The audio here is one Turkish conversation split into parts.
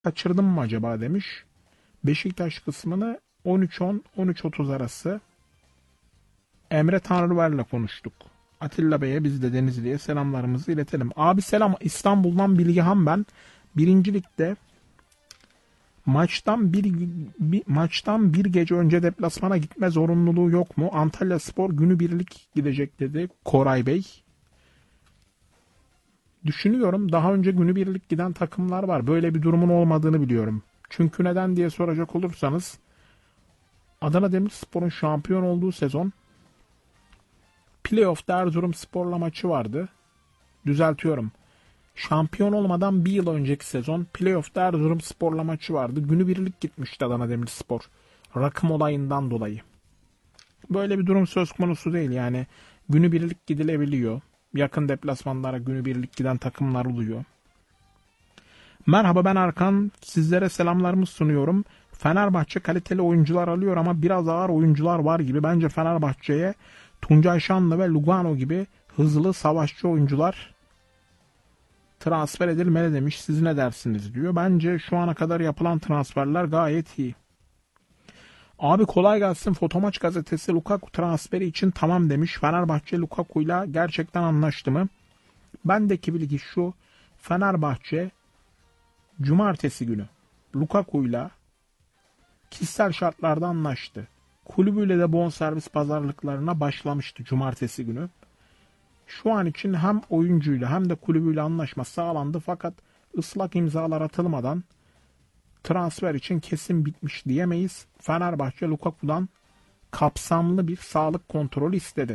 kaçırdım mı acaba demiş. Beşiktaş kısmını 13.10 13.30 arası Emre Tanrıver'le konuştuk. Atilla Bey'e biz de Denizli'ye selamlarımızı iletelim. Abi selam, İstanbul'dan Bilgehan ben. Birinci Lig'de maçtan bir gece önce deplasmana gitme zorunluluğu yok mu? Antalyaspor günübirlik gidecek dedi Koray Bey. Düşünüyorum, daha önce günübirlik giden takımlar var. Böyle bir durumun olmadığını biliyorum. Çünkü neden diye soracak olursanız Adana Demirspor'un şampiyon olduğu sezon playoff'ta Erzurumspor'la maçı vardı. Düzeltiyorum. Şampiyon olmadan bir yıl önceki sezon playoff'ta Erzurumspor'la maçı vardı. Günübirlik gitmişti Adana Demirspor. Rakım olayından dolayı. Böyle bir durum söz konusu değil yani. Günübirlik gidilebiliyor. Yakın deplasmanlara günübirlik giden takımlar oluyor. Merhaba, ben Arkan. Sizlere selamlarımı sunuyorum. Fenerbahçe kaliteli oyuncular alıyor ama biraz ağır oyuncular var gibi. Bence Fenerbahçe'ye Tuncay Şanlı ve Lugano gibi hızlı savaşçı oyuncular transfer edilmeli demiş. Siz ne dersiniz diyor. Bence şu ana kadar yapılan transferler gayet iyi. Abi kolay gelsin. Fotomaç gazetesi Lukaku transferi için tamam demiş. Fenerbahçe Lukaku'yla gerçekten anlaştı mı? Bendeki bilgi şu. Fenerbahçe cumartesi günü Lukaku'yla kişisel şartlarda anlaştı. Kulübüyle de bonservis pazarlıklarına başlamıştı cumartesi günü. Şu an için hem oyuncuyla hem de kulübüyle anlaşma sağlandı fakat ıslak imzalar atılmadan transfer için kesin bitmiş diyemeyiz. Fenerbahçe Lukaku'dan kapsamlı bir sağlık kontrolü istedi.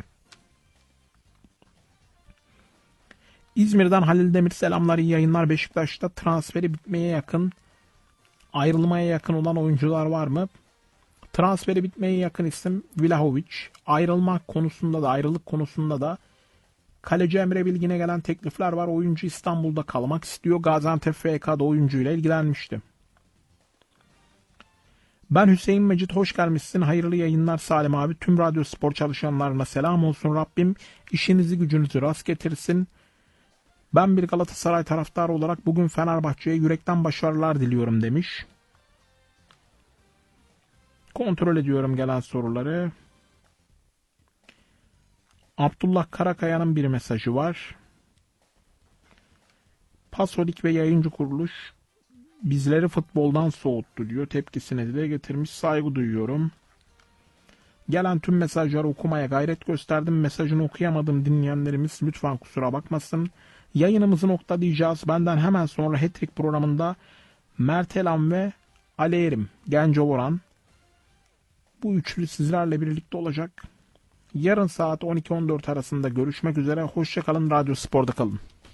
İzmir'den Halil Demir selamlar, iyi yayınlar. Beşiktaş'ta transferi bitmeye yakın, ayrılmaya yakın olan oyuncular var mı? Transferi bitmeye yakın isim Vlahovic. Ayrılmak konusunda da, ayrılık konusunda da kaleci Emre Bilgin'e gelen teklifler var. Oyuncu İstanbul'da kalmak istiyor. Gaziantep FK'da oyuncuyla ilgilenmişti. Ben Hüseyin Mecit, hoş gelmişsin. Hayırlı yayınlar Salim abi. Tüm radyo spor çalışanlarına selam olsun. Rabbim işinizi gücünüzü rast getirsin. Ben bir Galatasaray taraftarı olarak bugün Fenerbahçe'ye yürekten başarılar diliyorum demiş. Kontrol ediyorum gelen soruları. Abdullah Karakaya'nın bir mesajı var. Pasolik ve yayıncı kuruluş bizleri futboldan soğuttu diyor. Tepkisini dile getirmiş. Saygı duyuyorum. Gelen tüm mesajları okumaya gayret gösterdim. Mesajını okuyamadım dinleyenlerimiz lütfen kusura bakmasın. Yayınımızı noktalayacağız. Benden hemen sonra Hat-Trick programında Mert Elan ve Ali Erim, Gencoboran, bu üçlü sizlerle birlikte olacak. Yarın saat 12-14 arasında görüşmek üzere. Hoşça kalın, Radyo Spor'da kalın.